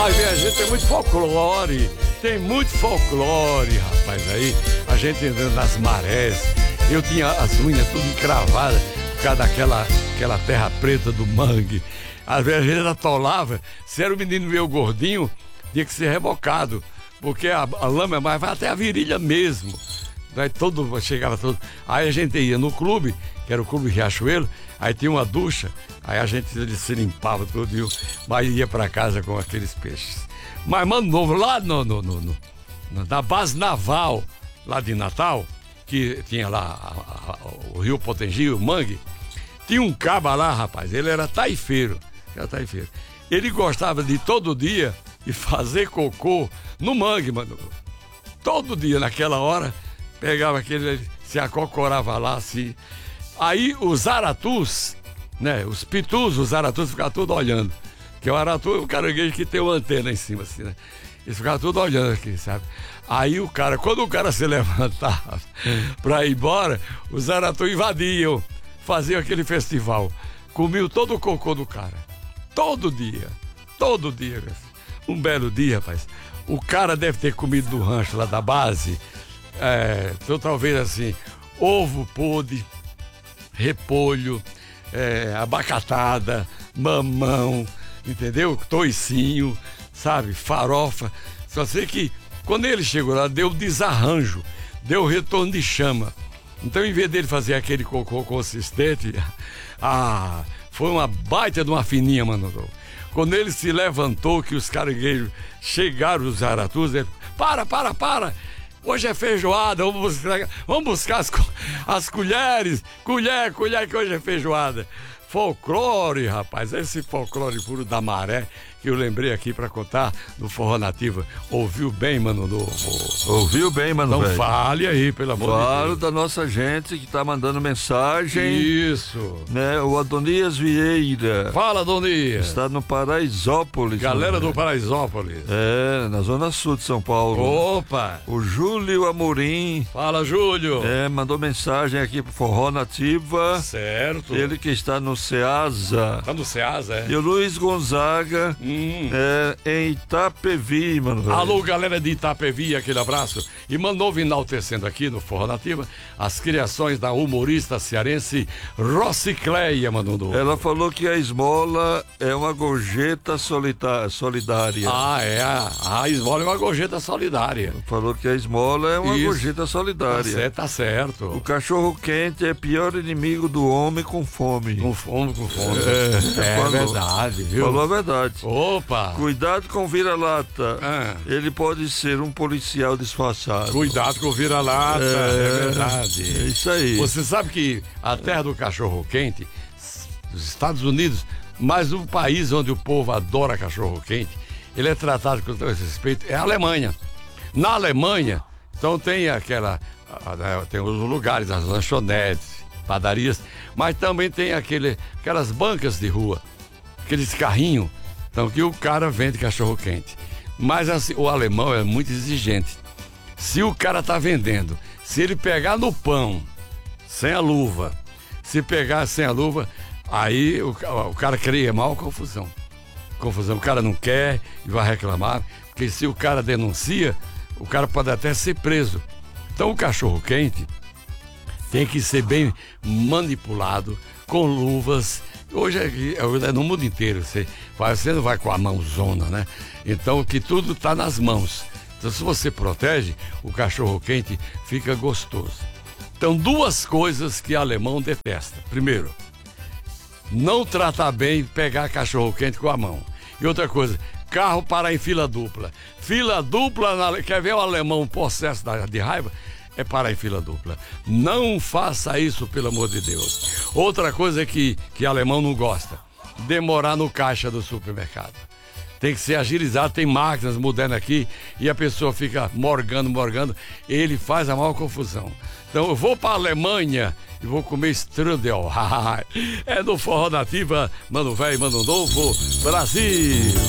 Ai, minha gente, tem muito folclore, rapaz, aí, a gente andando nas marés, eu tinha as unhas tudo encravadas, por causa daquela terra preta do mangue, às vezes a gente atolava, se era um menino meio gordinho, tinha que ser rebocado, porque a lama mais vai até a virilha mesmo, aí chegava todo, aí a gente ia no clube, que era o Clube Riachuelo, aí tinha uma ducha, aí a gente se limpava tudo, mas ia para casa com aqueles peixes. Mas, mano, novo, lá na base naval, lá de Natal, que tinha lá o Rio Potengi, o Mangue, tinha um caba lá, rapaz, ele era taifeiro. Ele gostava de todo dia de fazer cocô no mangue, mano. Todo dia, naquela hora, pegava aquele, se acocorava lá, assim. Aí os aratus, né, os pitus, os aratus ficavam tudo olhando. Porque o aratu é o caranguejo que tem uma antena em cima, assim, né? Eles ficavam tudo olhando aqui, sabe? Aí quando o cara se levantava pra ir embora, os aratus invadiam, faziam aquele festival. Comiam todo o cocô do cara. Todo dia. Um belo dia, rapaz. O cara deve ter comido do rancho lá da base, então talvez assim, ovo podre, repolho, abacatada, mamão, entendeu? Toicinho, sabe? Farofa. Só sei que quando ele chegou lá, deu desarranjo, deu retorno de chama. Então, em vez dele fazer aquele cocô consistente, foi uma baita de uma fininha, mano. Quando ele se levantou, que os caranguejos chegaram, os aratus, ele, para! Hoje é feijoada, vamos buscar as colheres, colher, que hoje é feijoada. Folclore, rapaz, esse folclore puro da maré, que eu lembrei aqui pra contar no Forró Nativa. Ouviu bem, Mano Novo? Ouviu bem, Mano Velho? Então fale aí, pelo amor de Deus. Falo da nossa gente que tá mandando mensagem. Isso. Né? O Adonias Vieira. Fala, Adonias. Está no Paraisópolis. Galera do Paraisópolis. Na zona sul de São Paulo. Opa. O Júlio Amorim. Fala, Júlio. Mandou mensagem aqui pro Forró Nativa. Certo. Ele que está no Ceasa. Tá no Ceasa, é? E o Luiz Gonzaga, em Itapevi, mano. Alô, galera de Itapevi, aquele abraço. E mandou enaltecendo aqui no Forró Nativa as criações da humorista cearense Rocicleia, mano. Ela falou que a esmola é uma gorjeta solidária. A esmola é uma gorjeta solidária. Falou que a esmola é uma gorjeta solidária. Tá certo. O cachorro quente é pior inimigo do homem com fome. Com fome. É verdade, viu? Falou a verdade. Opa! Cuidado com o vira-lata. Ele pode ser um policial disfarçado. Cuidado com o vira-lata, é verdade. É isso aí. Você sabe que a terra do cachorro quente, os Estados Unidos, mas o país onde o povo adora cachorro quente, ele é tratado com todo respeito, é a Alemanha. Na Alemanha, então tem tem os lugares, as lanchonetes, padarias, mas também tem aquelas bancas de rua, aqueles carrinhos, então que o cara vende cachorro quente. Mas assim, o alemão é muito exigente. Se o cara tá vendendo, se ele pegar no pão, sem a luva, se pegar sem a luva, aí o cara cria mal confusão. O cara não quer e vai reclamar, porque se o cara denuncia, o cara pode até ser preso. Então o cachorro quente tem que ser bem manipulado, com luvas. Hoje é no mundo inteiro, você não vai com a mãozona, né? Então que tudo está nas mãos. Então se você protege, o cachorro quente fica gostoso. Então duas coisas que alemão detesta. Primeiro, não tratar bem, pegar cachorro quente com a mão. E outra coisa, carro parar em fila dupla. Fila dupla, quer ver o alemão possesso de raiva? É parar em fila dupla. Não faça isso, pelo amor de Deus. Outra coisa que alemão não gosta, demorar no caixa do supermercado. Tem que ser agilizado, tem máquinas modernas aqui e a pessoa fica morgando, ele faz a maior confusão. Então eu vou para a Alemanha e vou comer strudel. É do Forró Nativa, Mano Velho, Mano Novo, Brasil!